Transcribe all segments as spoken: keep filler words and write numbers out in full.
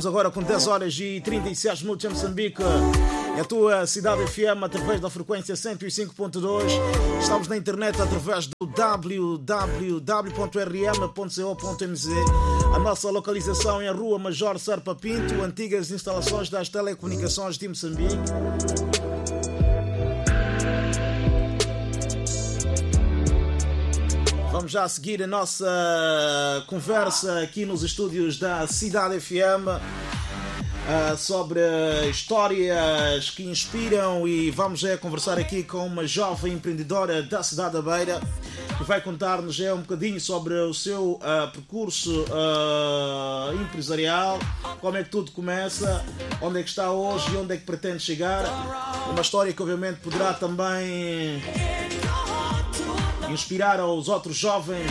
Estamos agora com dez horas e trinta e sete minutos em Moçambique. É a tua cidade F M através da frequência cento e cinco ponto dois. Estamos na internet através do w w w ponto r m ponto co ponto m z. A nossa localização é a Rua Major Serpa Pinto, antigas instalações das telecomunicações de Moçambique. Vamos já seguir a nossa conversa aqui nos estúdios da Cidade F M uh, sobre histórias que inspiram, e vamos já conversar aqui com uma jovem empreendedora da cidade da Beira que vai contar-nos já um bocadinho sobre o seu uh, percurso uh, empresarial, como é que tudo começa, onde é que está hoje e onde é que pretende chegar. Uma história que obviamente poderá também inspirar aos outros jovens.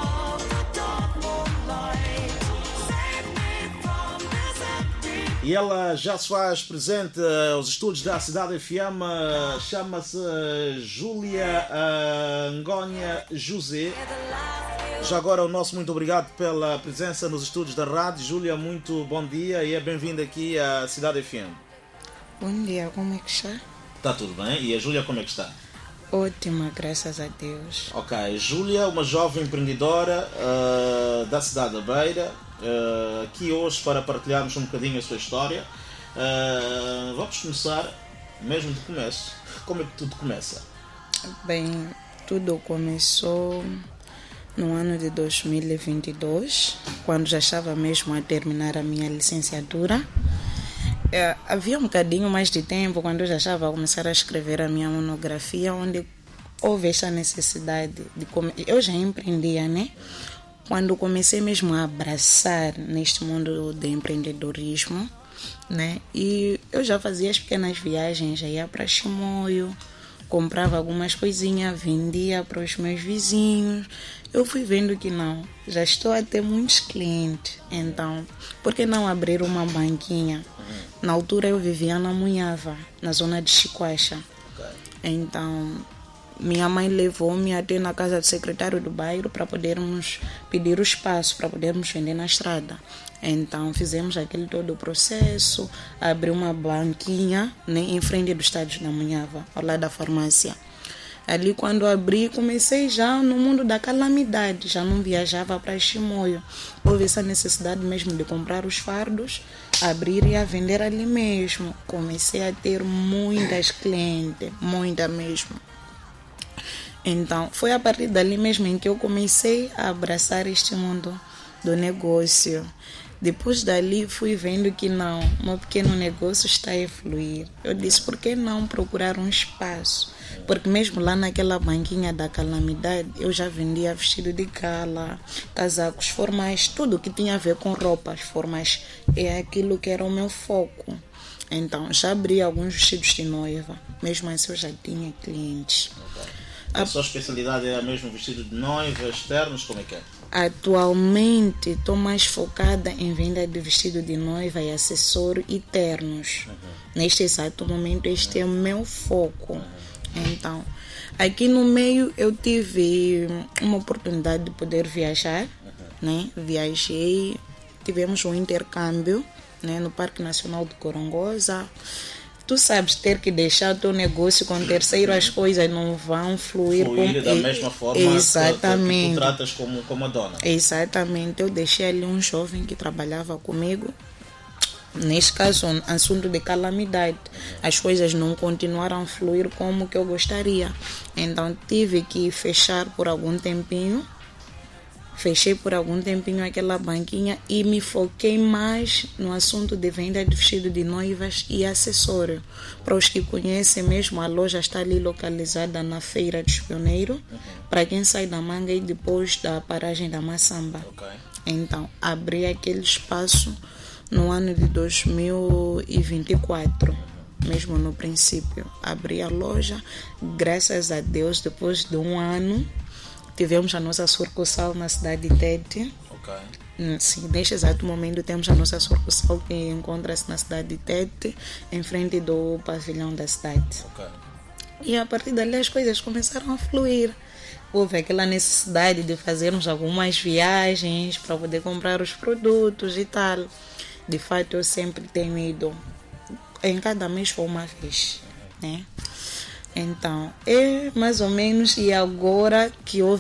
E ela já se faz presente aos estúdios da Cidade F M. Chama-se Júlia Angonha José. Já agora o nosso muito obrigado pela presença nos estúdios da rádio. Júlia, muito bom dia e é bem-vinda aqui à Cidade F M. Bom dia, como é que está? Está tudo bem? E a Júlia como é que está? Ótima, graças a Deus. Ok, Júlia, uma jovem empreendedora uh, da cidade da Beira, uh, aqui hoje para partilharmos um bocadinho a sua história. Uh, vamos começar mesmo de começo. Como é que tudo começa? Bem, tudo começou no ano de dois mil e vinte e dois, quando já estava mesmo a terminar a minha licenciatura. É, havia um bocadinho mais de tempo quando eu já estava a começar a escrever a minha monografia, onde houve essa necessidade de come... eu já empreendia, né? Quando comecei mesmo a abraçar neste mundo do empreendedorismo, né? E eu já fazia as pequenas viagens, já ia para Chimoio, comprava algumas coisinhas, vendia para os meus vizinhos. Eu fui vendo que não, já estou a ter muitos clientes, então por que não abrir uma banquinha? Na altura eu vivia na Munhava, na zona de Chicoacha. Então minha mãe levou-me até na casa do secretário do bairro para podermos pedir o espaço, para podermos vender na estrada. Então fizemos aquele todo o processo, abri uma banquinha, né, em frente do estádio da Munhava, ao lado da farmácia. Ali quando abri, comecei já no mundo da calamidade, já não viajava para Chimoio. Houve essa necessidade mesmo de comprar os fardos, abrir e a vender ali mesmo. Comecei a ter muitas clientes, muita mesmo. Então, foi a partir dali mesmo em que eu comecei a abraçar este mundo do negócio. Depois dali fui vendo que não, meu pequeno negócio está a fluir. Eu disse, por que não procurar um espaço? Porque mesmo lá naquela banquinha da calamidade, eu já vendia vestido de gala, casacos formais, tudo que tinha a ver com roupas formais. É aquilo que era o meu foco. Então, já abri alguns vestidos de noiva, mesmo assim eu já tinha clientes. A sua especialidade era mesmo vestido de noiva, externos, como é que é? Atualmente estou mais focada em venda de vestido de noiva e acessório e ternos. Uhum. Neste exato momento este é o meu foco. Uhum. Então, aqui no meio eu tive uma oportunidade de poder viajar, uhum. né? Viajei, tivemos um intercâmbio, né, no Parque Nacional de Gorongosa. Tu sabes, ter que deixar o teu negócio com terceiro, as coisas não vão fluir, fluir com... da mesma forma. Exatamente. Que tu tratas como, como a dona. Exatamente. Eu deixei ali um jovem que trabalhava comigo. Neste caso, um assunto de calamidade. As coisas não continuaram a fluir como que eu gostaria. Então tive que fechar por algum tempinho. Fechei por algum tempinho aquela banquinha e me foquei mais no assunto de venda de vestido de noivas e acessório. Para os que conhecem mesmo, a loja está ali localizada na Feira de Pioneiro, uhum. para quem sai da Manga e depois da paragem da Massamba. Okay. Então, abri aquele espaço no ano de dois mil e vinte e quatro. Mesmo no princípio, abri a loja. Graças a Deus, depois de um ano, tivemos a nossa sucursal na cidade de Tete. Okay. Sim, neste exato momento temos a nossa sucursal que encontra-se na cidade de Tete, em frente do pavilhão da cidade. Okay. E a partir dali as coisas começaram a fluir. Houve aquela necessidade de fazermos algumas viagens para poder comprar os produtos e tal. De fato, eu sempre tenho ido, em cada mês foi uma vez, né? Então, é mais ou menos, e agora que houve